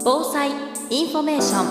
防災インフォメーショ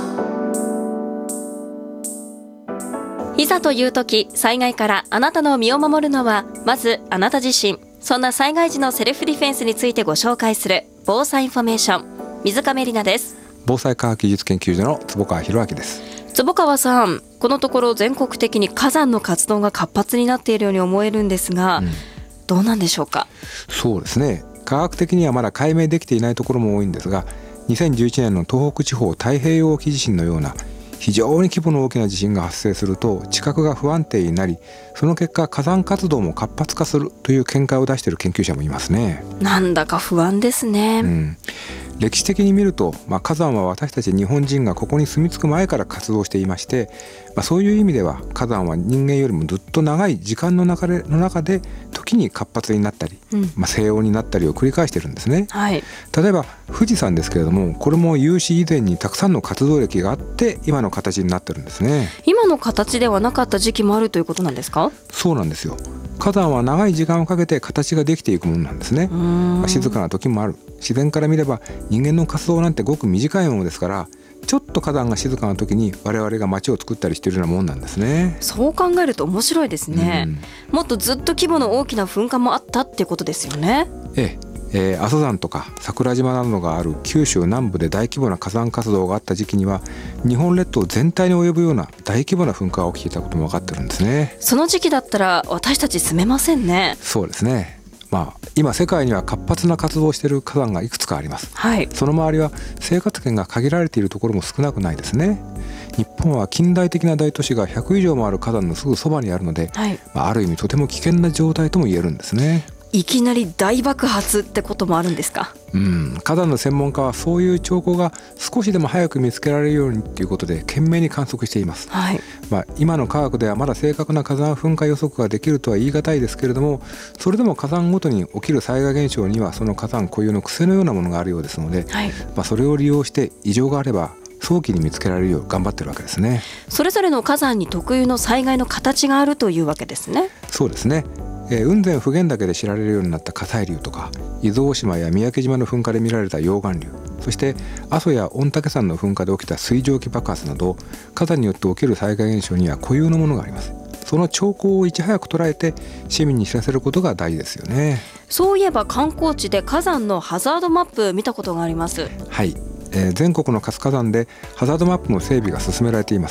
ン。いざという時、災害からあなたの身を守るのはまずあなた自身。そんな災害時のセルフディフェンスについてご紹介する防災インフォメーション、水亀里奈です。 防災科学技術研究所の坪川博明です。 坪川さん、このところ全国的に火山の活動が活発になっているように思えるんですが、どうなんでしょうか。 そうですね、科学的にはまだ解明できていないところも多いんですが、2011年の東北地方太平洋沖地震のような非常に規模の大きな地震が発生すると地殻が不安定になり、その結果火山活動も活発化するという見解を出している研究者もいますね。 なんだか不安ですね。 歴史的に見ると、火山は私たち日本人がここに住み着く前から活動していまして、そういう意味では火山は人間よりもずっと長い時間の流れの中で時に活発になったり、静穏になったりを繰り返しているんですね。例えば富士山ですけれども、これも有史以前にたくさんの活動歴があって今の形になってるんですね。 今の形ではなかった時期もあるということなんですか？ そうなんですよ。火山は長い時間をかけて形ができていくものなんですね。静かな時もある。自然から見れば人間の活動なんてごく短いものですから、ちょっと火山が静かな時に我々が街を作ったりしているようなもんなんですね。 そう考えると面白いですね。もっとずっと規模の大きな噴火もあったってことですよね。 阿蘇山とか桜島などがある九州南部で大規模な火山活動があった時期には、日本列島全体に及ぶような大規模な噴火が起きていたことも分かってるんですね。 その時期だったら私たち住めませんね。 そうですね。今世界には活発な活動をしている火山がいくつかあります。その周りは生活圏が限られているところも少なくないですね。日本は近代的な大都市が100以上もある火山のすぐそばにあるので、ある意味とても危険な状態とも言えるんですね。 いきなり大爆発ってこともあるんですか？ 火山の専門家はそういう兆候が少しでも早く見つけられるようにということで懸命に観測しています。今の科学ではまだ正確な火山噴火予測ができるとは言い難いですけれども、それでも火山ごとに起きる災害現象にはその火山固有の癖のようなものがあるようですので、それを利用して異常があれば早期に見つけられるよう頑張ってるわけですね。 それぞれの火山に特有の災害の形があるというわけですね。 そうですね。雲仙普賢岳で知られるようになった火砕流とか、伊豆大島や三宅島の噴火で見られた溶岩流、そして阿蘇や御嶽山の噴火で起きた水蒸気爆発など、火山によって起きる災害現象には固有のものがあります。その兆候をいち早く捉えて市民に知らせることが大事ですよね。 そういえば観光地で火山のハザードマップ見たことがあります。 全国の活火山でハザードマップの整備が進められています。